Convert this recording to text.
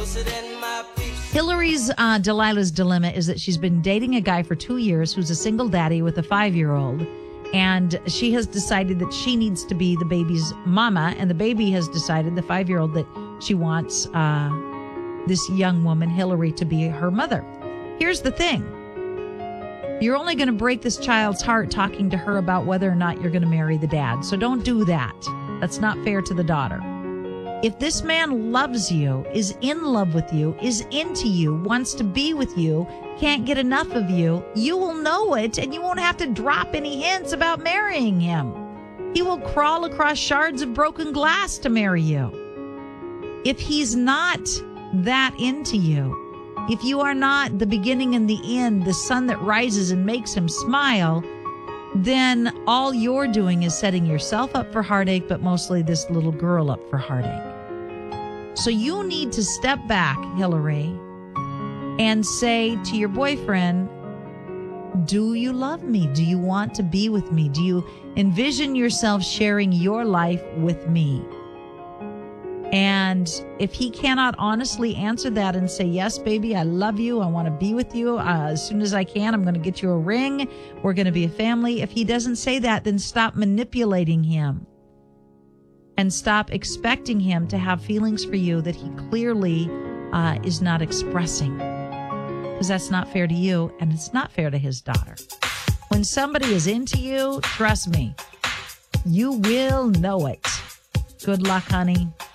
Hillary's Delilah's dilemma is that she's been dating a guy for 2 years who's a single daddy with a 5-year-old. And she has decided that she needs to be the baby's mama. And the baby has decided, the 5-year-old, that she wants this young woman, Hillary, to be her mother. Here's the thing. You're only going to break this child's heart talking to her about whether or not you're going to marry the dad. So don't do that. That's not fair to the daughter. If this man loves you, is in love with you, is into you, wants to be with you, can't get enough of you, you will know it and you won't have to drop any hints about marrying him. He will crawl across shards of broken glass to marry you. If he's not that into you, if you are not the beginning and the end, the sun that rises and makes him smile, then all you're doing is setting yourself up for heartache, but mostly this little girl up for heartache. So you need to step back, Hillary, and say to your boyfriend, do you love me? Do you want to be with me? Do you envision yourself sharing your life with me? And if he cannot honestly answer that and say, yes, baby, I love you. I want to be with you. As soon as I can, I'm going to get you a ring. We're going to be a family. If he doesn't say that, then stop manipulating him and stop expecting him to have feelings for you that he clearly is not expressing, because that's not fair to you and it's not fair to his daughter. When somebody is into you, trust me, you will know it. Good luck, honey.